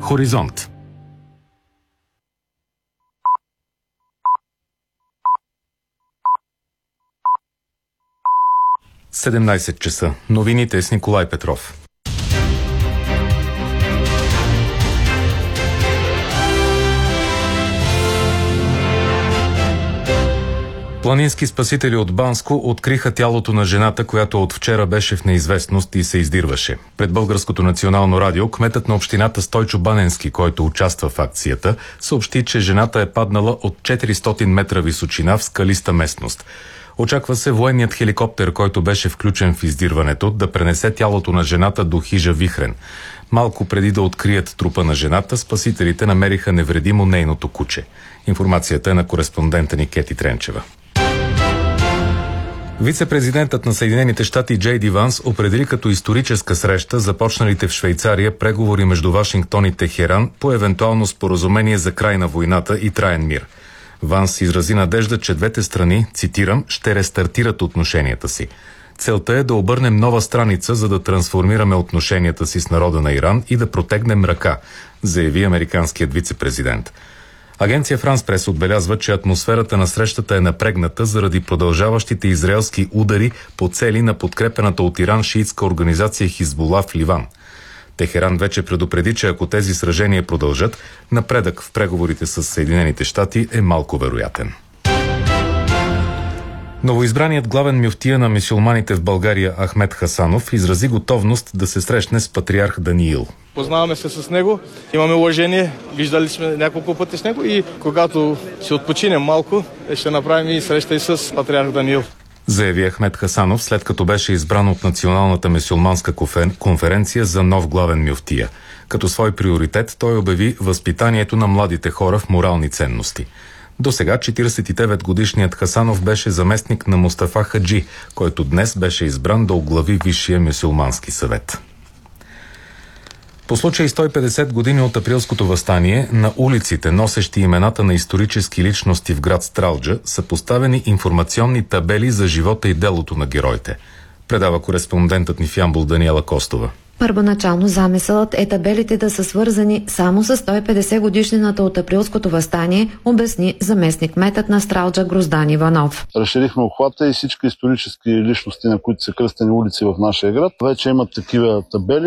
Хоризонт. 17 часа. Новините с Николай Петров. Планински спасители от Банско откриха тялото на жената, която от вчера беше в неизвестност и се издирваше. Пред Българското национално радио кметът на общината Стойчо Баненски, който участва в акцията, съобщи, че жената е паднала от 400 метра височина в скалиста местност. Очаква се военният хеликоптер, който беше включен в издирването, да пренесе тялото на жената до хижа Вихрен. Малко преди да открият трупа на жената, спасителите намериха невредимо нейното куче. Информацията е на кореспондента ни Кети Тренчева. Вице-президентът на Съединените щати Джей Ди Ванс определи като историческа среща започналите в Швейцария преговори между Вашингтон и Техеран по евентуално споразумение за край на войната и траен мир. Ванс изрази надежда, че двете страни, цитирам, ще рестартират отношенията си. Целта е да обърнем нова страница, за да трансформираме отношенията си с народа на Иран и да протегнем ръка, заяви американският вице-президент. Агенция Франс Прес отбелязва, че атмосферата на срещата е напрегната заради продължаващите израелски удари по цели на подкрепената от Иран шиитска организация Хизбула в Ливан. Техеран вече предупреди, че ако тези сражения продължат, напредък в преговорите с Съединените щати е малко вероятен. Новоизбраният главен мюфтия на мюсюлманите в България Ахмед Хасанов изрази готовност да се срещне с патриарх Даниил. Познаваме се с него, имаме уважение, виждали сме няколко пъти с него и когато си отпочинем малко, ще направим и среща и с патриарх Даниил. Заяви Ахмед Хасанов, след като беше избран от Националната мюсюлманска конференция за нов главен мюфтия. Като свой приоритет той обяви възпитанието на младите хора в морални ценности. До сега 49-годишният Хасанов беше заместник на Мустафа Хаджи, който днес беше избран да оглави Висшия мюсюлмански съвет. По случай 150 години от априлското въстание, на улиците, носещи имената на исторически личности в град Стралджа, са поставени информационни табели за живота и делото на героите. Предава кореспондентът ни в Ямбол Даниела Костова. Първоначално замисълът е табелите да са свързани само с 150 годишнината от априлското въстание, обясни заместник-кметът на Стралджа Гроздан Иванов. Разширихме обхвата и всички исторически личности, на които са кръстени улици в нашия град, вече имат такива табели.